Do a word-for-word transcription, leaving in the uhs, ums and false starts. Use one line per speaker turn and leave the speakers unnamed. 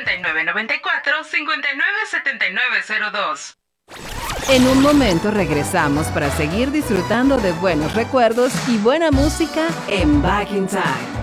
y nueve noventa y cuatro, cincuenta y nueve setenta y nueve cero dos.
En un momento regresamos para seguir disfrutando de buenos recuerdos y buena música en Back in Time.